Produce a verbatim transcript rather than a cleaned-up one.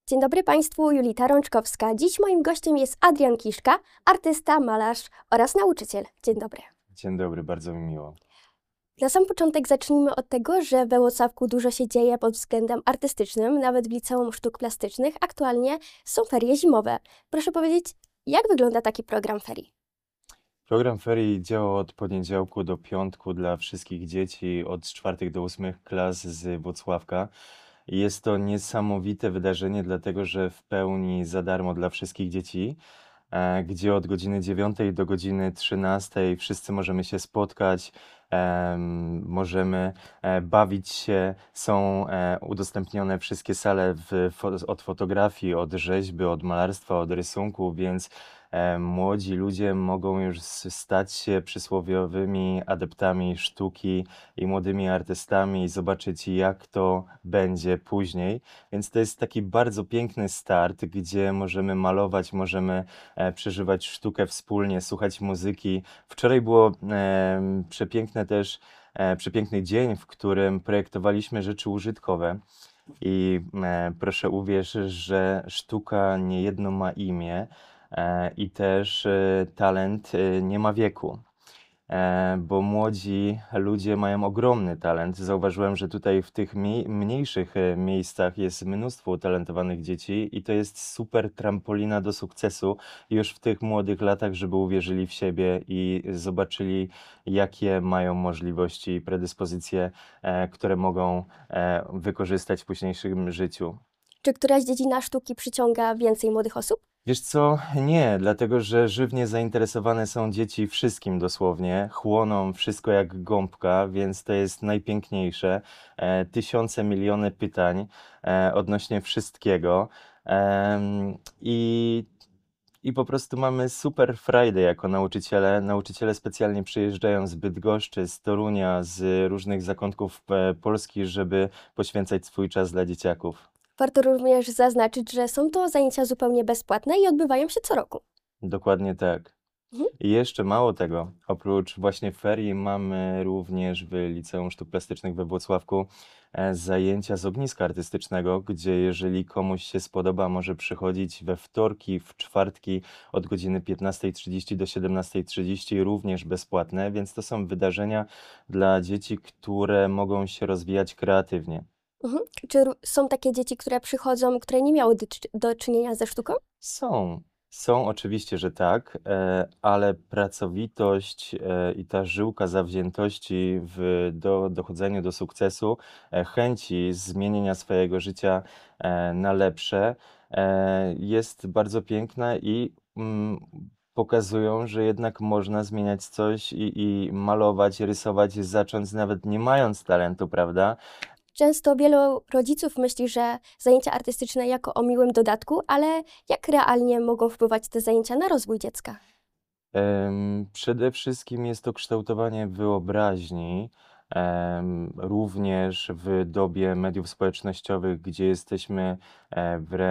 Dzień dobry Państwu, Julita Rączkowska. Dziś moim gościem jest Adrian Kiszka, artysta, malarz oraz nauczyciel. Dzień dobry. Dzień dobry, bardzo mi miło. Na sam początek zacznijmy od tego, że we Włocławku dużo się dzieje pod względem artystycznym, nawet w Liceum Sztuk Plastycznych. Aktualnie są ferie zimowe. Proszę powiedzieć, jak wygląda taki program ferii? Program ferii działa od poniedziałku do piątku dla wszystkich dzieci od czwartych do ósmych klas z Włocławka. Jest to niesamowite wydarzenie, dlatego że w pełni za darmo dla wszystkich dzieci, e, gdzie od godziny dziewiątej do godziny trzynastej wszyscy możemy się spotkać, em, możemy e, bawić się. Są e, udostępnione wszystkie sale w, fo- od fotografii, od rzeźby, od malarstwa, od rysunku, więc e, młodzi ludzie mogą już s- stać się przysłowiowymi adeptami sztuki i młodymi artystami i zobaczyć, jak to będzie później. Więc to jest taki bardzo piękny start, gdzie możemy malować, możemy e, przeżywać sztukę wspólnie, słuchać muzyki. Wczoraj było em, przepiękne też, e, przepiękny dzień, w którym projektowaliśmy rzeczy użytkowe. I e, proszę uwierz, że sztuka niejedno ma imię e, i też e, talent e, nie ma wieku. E, bo młodzi ludzie mają ogromny talent. Zauważyłem, że tutaj w tych mniej, mniejszych e, miejscach jest mnóstwo utalentowanych dzieci i to jest super trampolina do sukcesu już w tych młodych latach, żeby uwierzyli w siebie i zobaczyli, jakie mają możliwości i predyspozycje, e, które mogą e, wykorzystać w późniejszym życiu. Czy któraś dziedzina sztuki przyciąga więcej młodych osób? Wiesz co? Nie, dlatego że żywnie zainteresowane są dzieci wszystkim dosłownie, chłoną wszystko jak gąbka, więc to jest najpiękniejsze. E, tysiące, miliony pytań e, odnośnie wszystkiego. Em, i, I po prostu mamy super frajdę jako nauczyciele. Nauczyciele specjalnie przyjeżdżają z Bydgoszczy, z Torunia, z różnych zakątków e, Polski, żeby poświęcać swój czas dla dzieciaków. Warto również zaznaczyć, że są to zajęcia zupełnie bezpłatne i odbywają się co roku. Dokładnie tak. Mhm. I jeszcze mało tego, oprócz właśnie ferii mamy również w Liceum Sztuk Plastycznych we Włocławku e, zajęcia z ogniska artystycznego, gdzie jeżeli komuś się spodoba, może przychodzić we wtorki, w czwartki od godziny piętnastej trzydzieści do siedemnastej trzydzieści, również bezpłatne, więc to są wydarzenia dla dzieci, które mogą się rozwijać kreatywnie. Mhm. Czy ró- są takie dzieci, które przychodzą, które nie miały do, czy- do czynienia ze sztuką? Są, są oczywiście, że tak, e, ale pracowitość e, i ta żyłka zawziętości w do, dochodzeniu do sukcesu, e, chęci zmienienia swojego życia e, na lepsze e, jest bardzo piękna i mm, pokazują, że jednak można zmieniać coś i, i malować, rysować, zacząć nawet nie mając talentu, prawda? Często wielu rodziców myśli, że zajęcia artystyczne jako o miłym dodatku, ale jak realnie mogą wpływać te zajęcia na rozwój dziecka? Em, Przede wszystkim jest to kształtowanie wyobraźni, em, również w dobie mediów społecznościowych, gdzie jesteśmy e, wręcz